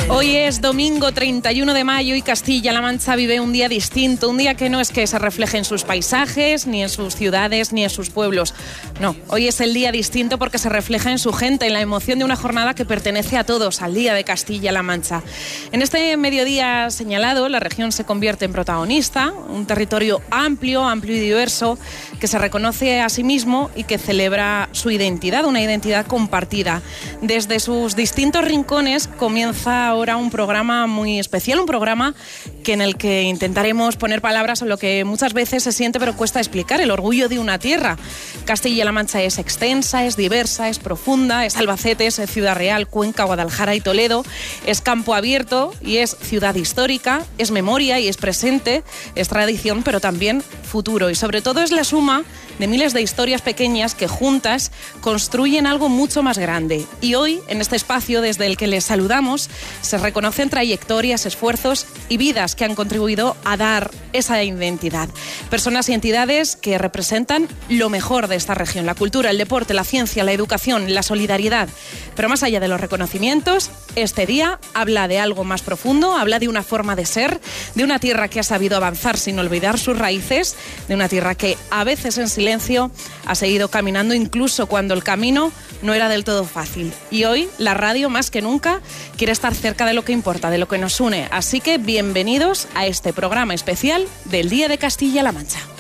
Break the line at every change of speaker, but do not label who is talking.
Hoy es domingo 31 de mayo y Castilla-La Mancha vive un día distinto, un día que no es que se refleje en sus paisajes, ni en sus ciudades, ni en sus pueblos. No, hoy es el día distinto porque se refleja en su gente, en la emoción de una jornada que pertenece a todos, al Día de Castilla-La Mancha. En este mediodía señalado, la región se convierte en protagonista, un territorio amplio y diverso, que se reconoce a sí mismo y que celebra su identidad, una identidad compartida. Desde sus distintos rincones comienza ahora un programa muy especial, un programa en el que intentaremos poner palabras en lo que muchas veces se siente pero cuesta explicar, el orgullo de una tierra. Castilla-La Mancha es extensa, es diversa, es profunda, es Albacete, es Ciudad Real, Cuenca, Guadalajara y Toledo, es campo abierto y es ciudad histórica, es memoria y es presente, es tradición pero también futuro y sobre todo es la suma de miles de historias pequeñas que juntas construyen algo mucho más grande. Y hoy, en este espacio desde el que les saludamos, se reconocen trayectorias, esfuerzos y vidas que han contribuido a dar esa identidad. Personas y entidades que representan lo mejor de esta región, la cultura, el deporte, la ciencia, la educación, la solidaridad. Pero más allá de los reconocimientos, este día habla de algo más profundo, habla de una forma de ser, de una tierra que ha sabido avanzar sin olvidar sus raíces, de una tierra que a veces en silencio ha seguido caminando incluso cuando el camino no era del todo fácil. Y hoy la radio más que nunca quiere estar cerca de lo que importa, de lo que nos une. Así que bienvenidos a este programa especial del Día de Castilla-La Mancha.